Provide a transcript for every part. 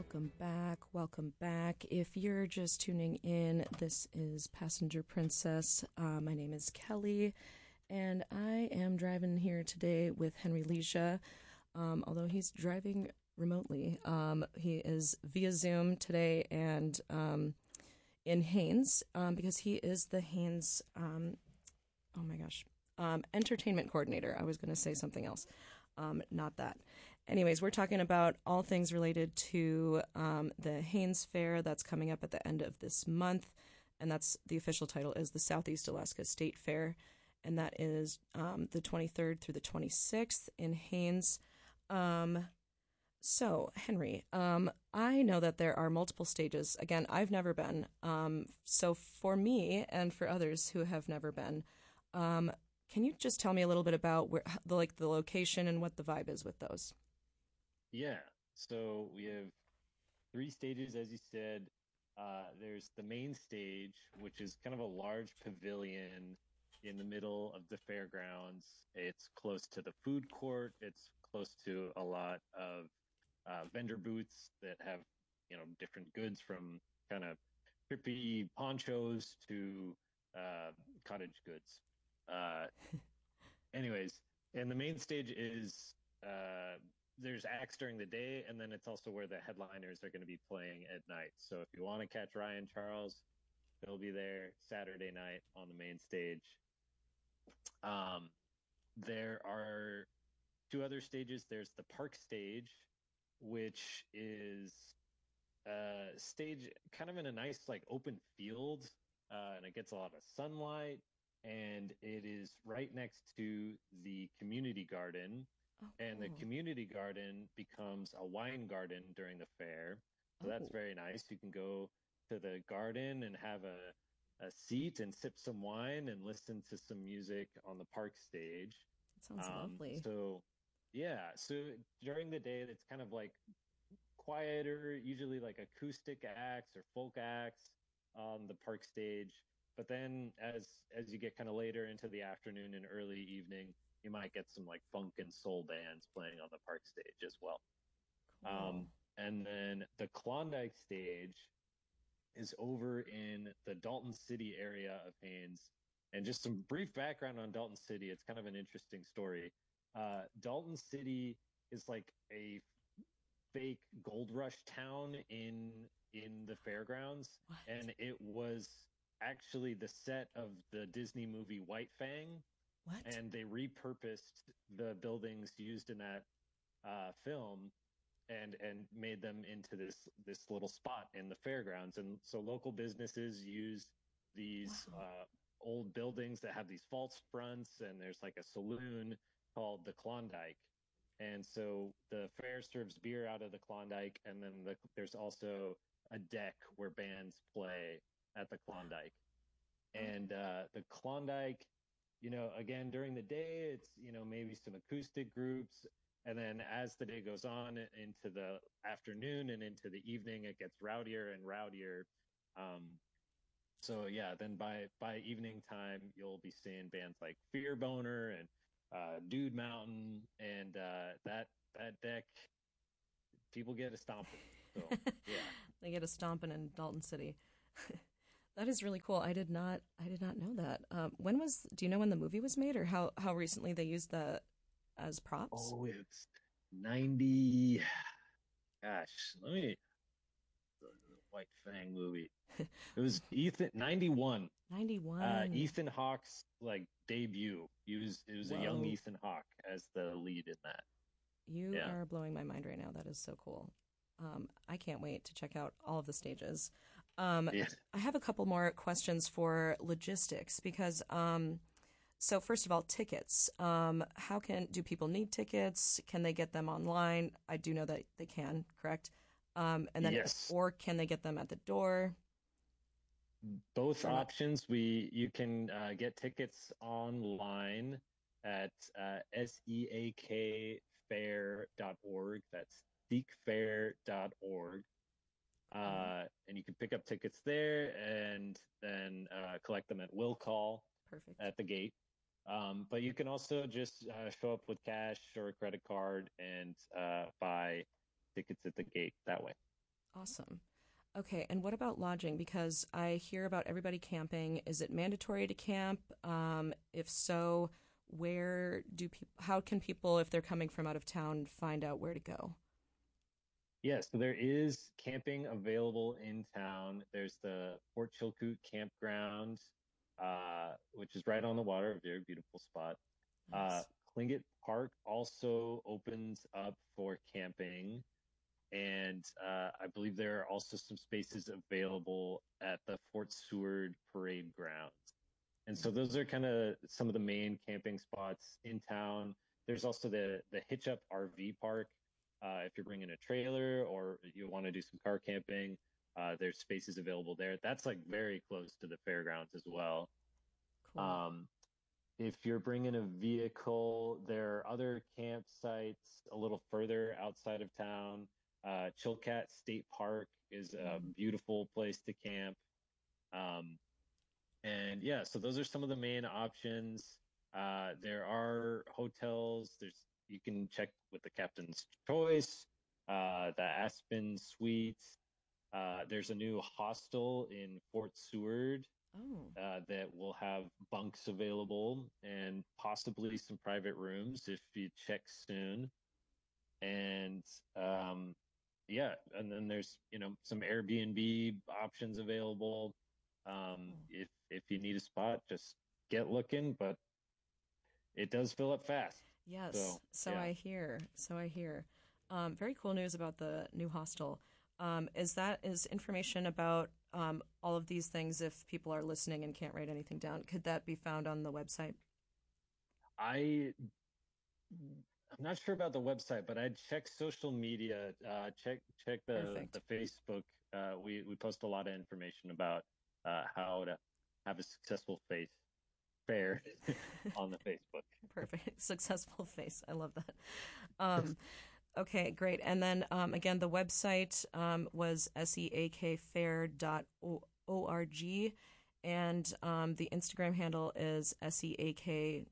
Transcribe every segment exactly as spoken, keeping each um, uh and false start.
Welcome back. Welcome back. If you're just tuning in, this is Passenger Princess. Uh, my name is Kelly, and I am driving here today with Henry Leisha. Um, although he's driving remotely, um, he is via Zoom today and um, in Haines um, because he is the Haines, um, oh my gosh, um, entertainment coordinator. I was going to say something else, um, not that. Anyways, we're talking about all things related to um, the Haines Fair that's coming up at the end of this month, and that's the official title is the Southeast Alaska State Fair, and that is um, the twenty-third through the twenty-sixth in Haines. Um, so, Henry, um, I know that there are multiple stages. Again, I've never been. Um, so, for me and for others who have never been, um, can you just tell me a little bit about where, the like the location and what the vibe is with those? Yeah. So we have three stages, as you said. Uh, there's the main stage, which is kind of a large pavilion in the middle of the fairgrounds. It's close to the food court. It's close to a lot of uh, vendor booths that have, you know, different goods from kind of trippy ponchos to uh, cottage goods. Uh, anyways, and the main stage is uh, there's acts during the day, and then it's also where the headliners are going to be playing at night. So if you want to catch Ryan Charles, he'll be there Saturday night on the main stage. Um, there are two other stages. There's the park stage, which is a stage kind of in a nice like open field, uh, and it gets a lot of sunlight. And it is right next to the community garden, Oh, and the cool. community garden becomes a wine garden during the fair. So that's Oh, very nice. You can go to the garden and have a, a seat and sip some wine and listen to some music on the park stage. that sounds Um, lovely. so yeah, so during the day, it's kind of like quieter, usually like acoustic acts or folk acts on the park stage. But then as as you get kind of later into the afternoon and early evening, you might get some like funk and soul bands playing on the park stage as well. Um, Cool. and then the Klondike stage is over in the Dalton City area of Haines. And just some brief background on Dalton City, it's kind of an interesting story. Uh, Dalton City is like a fake gold rush town in in the fairgrounds, What? and it was actually the set of the Disney movie White Fang, What? and they repurposed the buildings used in that uh, film and and made them into this this little spot in the fairgrounds. And so local businesses use these Wow. uh, old buildings that have these false fronts, and there's like a saloon called the Klondike. And so the fair serves beer out of the Klondike, and then the, there's also a deck where bands play at the Klondike. Oh, And uh, the Klondike, you know, again, during the day, it's, you know, maybe some acoustic groups. And then as the day goes on into the afternoon and into the evening, it gets rowdier and rowdier. Um, so yeah, then by by evening time, you'll be seeing bands like Fear Boner and uh, Dude Mountain, and uh, that that deck, people get a stomping. So yeah, they get a stomping in Dalton City. That is really cool. I did not. I did not know that. Um, when was? Do you know when the movie was made, or how how recently they used that as props? oh, it's ninety. Gosh, let me the White Fang movie. It was Ethan ninety-one. Uh, ninety-one. Ethan Hawke's like debut. He was it was a young Whoa. Ethan Hawke as the lead in that. You Yeah. are blowing my mind right now. That is so cool. Um, I can't wait to check out all of the stages. Um, Yeah. I have a couple more questions for logistics because, um, so first of all, tickets. Um, how can do people need tickets? Can they get them online? I do know that they can, correct? Um, and then, if, Yes. or can they get them at the door Both or not? options. We you can uh, get tickets online at uh, seak fair dot org. That's seekfair dot org. Cool. Uh, and you can pick up tickets there and then uh, collect them at will call Perfect. at the gate. Um, but you can also just uh, show up with cash or a credit card and uh, buy tickets at the gate that way. Awesome. Okay, and what about lodging? Because I hear about everybody camping. Is it mandatory to camp? Um, if so, where do people, how can people, if they're coming from out of town, find out where to go? Yeah, so there is camping available in town. There's the Fort Chilkoot Campground, uh, which is right on the water, a very beautiful spot. Uh, Nice. Tlingit Park also opens up for camping, and uh, I believe there are also some spaces available at the Fort Seward Parade Grounds. And so those are kind of some of the main camping spots in town. There's also the the Hitch Up R V Park. Uh, if you're bringing a trailer or you want to do some car camping, uh, there's spaces available there. That's like very close to the fairgrounds as well. Cool. Um, if you're bringing a vehicle, there are other campsites a little further outside of town. Uh, Chilkat State Park is a Mm. beautiful place to camp. Um, and yeah, so those are some of the main options. Uh, there are hotels. There's you can check with the Captain's Choice, uh, the Aspen Suites. Uh, there's a new hostel in Fort Seward Oh, uh, that will have bunks available and possibly some private rooms if you check soon. And um, yeah, and then there's you know some Airbnb options available. Um, cool. if if you need a spot, just get looking, but it does fill up fast. Yes, So so yeah. I hear. So I hear. Um, very cool news about the new hostel. Um, is that is information about um, all of these things? If people are listening and can't write anything down, could that be found on the website? I I'm not sure about the website, but I'd check social media. Uh, check check the Perfect. the Facebook. Uh, we we post a lot of information about uh, how to have a successful face fair on the Facebook. Perfect. Successful face. I love that. Um, okay, great. And then um, again, the website um, was seakfair dot org, and um, the Instagram handle is seak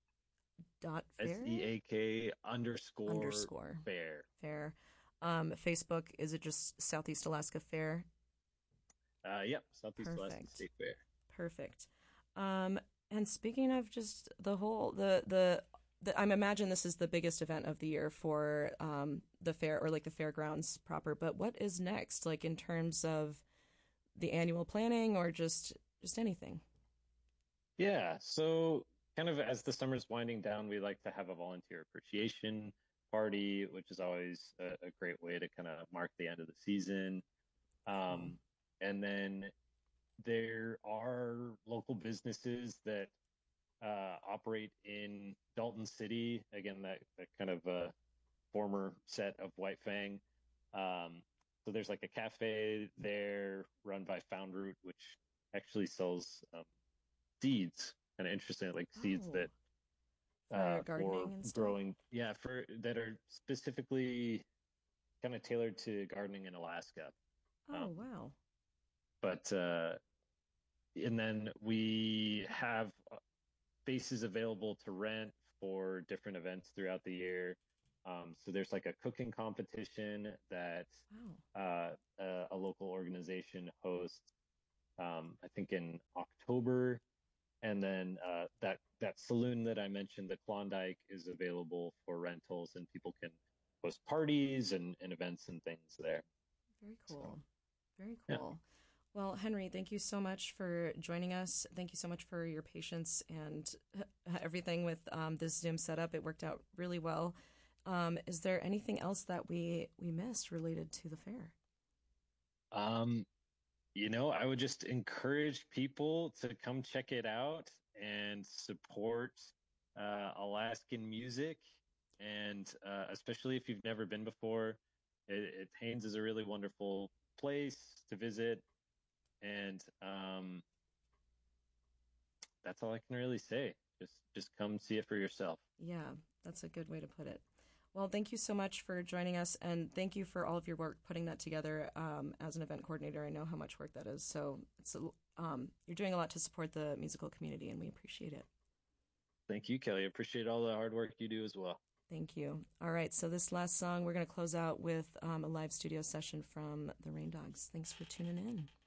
dot S fair E A K underscore underscore fair. fair. Um, Facebook, is it just Southeast Alaska Fair? Uh, yep, Southeast Alaska Perfect. State Fair. Perfect. Um, and speaking of just the whole the the, the I'm imagine this is the biggest event of the year for um, the fair or like the fairgrounds proper. But what is next, like in terms of the annual planning or just just anything? Yeah, so kind of as the summer's winding down, we like to have a volunteer appreciation party, which is always a, a great way to kind of mark the end of the season. Cool. Um, and then there are local businesses that uh, operate in Dalton City. Again, that, that kind of uh, former set of White Fang. Um, so there's like a cafe there run by Found Root, which actually sells um, seeds. Kind of interesting, like seeds Oh, that for your uh, for gardening and stuff. growing, yeah, for that are specifically kind of tailored to gardening in Alaska. Oh, Um, wow. but uh, and then we have uh, spaces available to rent for different events throughout the year. Um, so there's like a cooking competition that Wow. uh, a, a local organization hosts. Um, I think in October, and then uh, that that saloon that I mentioned, the Klondike, is available for rentals, and people can host parties and, and events and things there. Very So cool. Very yeah, cool. Well, Henry, thank you so much for joining us. Thank you so much for your patience and everything with um, this Zoom setup. It worked out really well. Um, is there anything else that we we missed related to the fair? um, you know, I would just encourage people to come check it out and support uh, Alaskan music, and uh, especially if you've never been before, it, it Haines is a really wonderful place to visit, and um, that's all I can really say. Just just come see it for yourself. Yeah, that's a good way to put it. Well, thank you so much for joining us, and thank you for all of your work putting that together um, as an event coordinator. I know how much work that is, so it's a, um, you're doing a lot to support the musical community, and we appreciate it. Thank you, Kelly. Appreciate all the hard work you do as well. Thank you. All right, so this last song, we're going to close out with um, a live studio session from the Rain Dogs. Thanks for tuning in.